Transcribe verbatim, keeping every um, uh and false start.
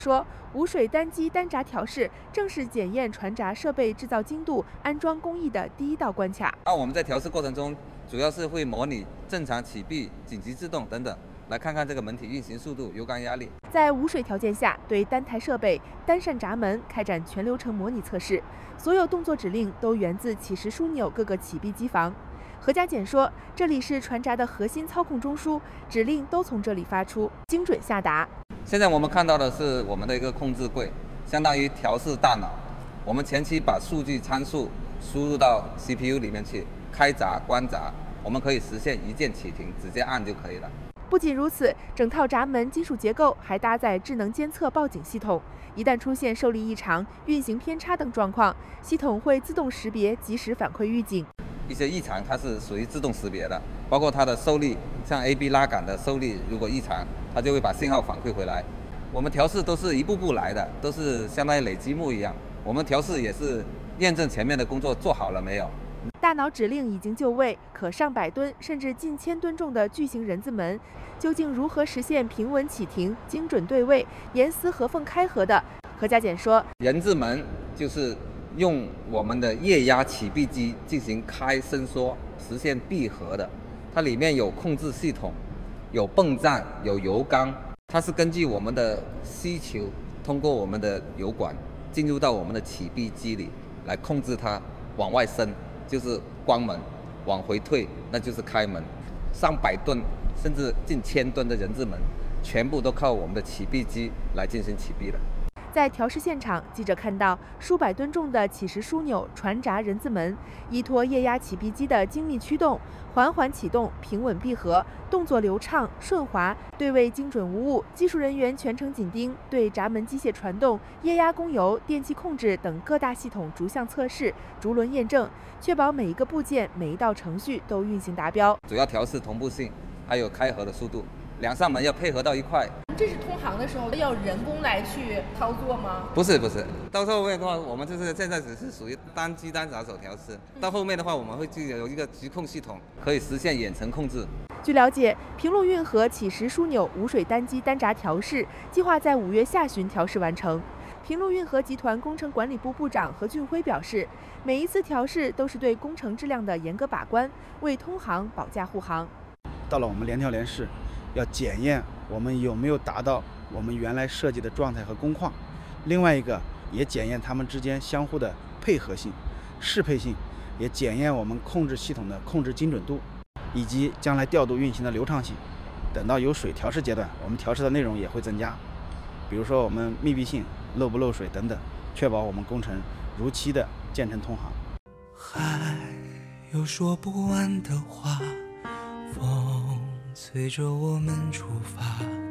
说，无水单机单闸调试正是检验船闸设备制造精度、安装工艺的第一道关卡。 那我们在调试过程中，主要是会模拟正常启闭、紧急制动等等，来看看这个门体运行速度、油缸压力。 在无水条件下，对单台设备、单扇闸门开展全流程模拟测试，所有动作指令都源自起实枢纽各个启闭机房。何家简说，这里是船闸的核心操控中枢，指令都从这里发出，精准下达。 现在我们看到的是我们的一个控制柜，相当于调试大脑。我们前期把数据参数输入到 C P U 里面去，开闸、关闸，我们可以实现一键启停，直接按就可以了。 不仅如此，整套闸门金属结构还搭载智能监测报警系统，一旦出现受力异常、运行偏差等状况，系统会自动识别，及时反馈预警。 一些异常它是属于自动识别的，包括它的受力，像 A B 拉杆的受力如果异常，它就会把信号反馈回来。我们调试都是一步步来的，都是相当于累积木一样。我们调试也是验证前面的工作做好了没有。 大脑指令已经就位，可上百吨甚至近千吨重的巨型人字门，究竟如何实现平稳启停、精准对位、严丝合缝开合的？何家简说， 人字门就是用我们的液压启闭机进行开伸缩，实现闭合的。它里面有控制系统，有泵站，有油缸。它是根据我们的需求，通过我们的油管进入到我们的启闭机里来控制它往外伸，就是关门；往回退，那就是开门。上百吨甚至近千吨的人字门，全部都靠我们的启闭机来进行启闭的。 在调试现场，记者看到数百吨重的起实枢纽、船闸人字门，依托液压启闭机的精密驱动，缓缓启动，平稳闭合，动作流畅顺滑，对位精准无误。技术人员全程紧盯，对闸门机械传动、液压供油、电气控制等各大系统逐项测试、逐轮验证，确保每一个部件、每一道程序都运行达标。 主要调试同步性，还有开合的速度，两扇门要配合到一块。 这是通航的时候要人工来去操作吗？ 不是不是，到后面的话，我们就是现在只是属于单机单闸手调试。到后面的话，我们会具有一个局控系统，可以实现远程控制。 据了解，平陆运河起实枢纽无水单机单闸调试计划在五月下旬调试完成。平陆运河集团工程管理部部长何俊辉表示，每一次调试都是对工程质量的严格把关，为通航保驾护航。 到了我们联调联试，要检验我们有没有达到我们原来设计的状态和工况，另外一个也检验它们之间相互的配合性、适配性，也检验我们控制系统的控制精准度，以及将来调度运行的流畅性。等到有水调试阶段，我们调试的内容也会增加，比如说我们密闭性、漏不漏水等等，确保我们工程如期的建成通航。 还有说不完的话，风随着我们出发。